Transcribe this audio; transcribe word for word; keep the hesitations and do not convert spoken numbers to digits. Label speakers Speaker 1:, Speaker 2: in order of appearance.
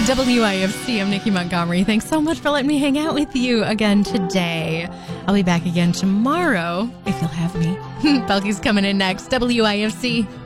Speaker 1: W I F C, I'm Nikki Montgomery. Thanks so much for letting me hang out with you again today. I'll be back again tomorrow, if you'll have me. Belky's coming in next. W I F C.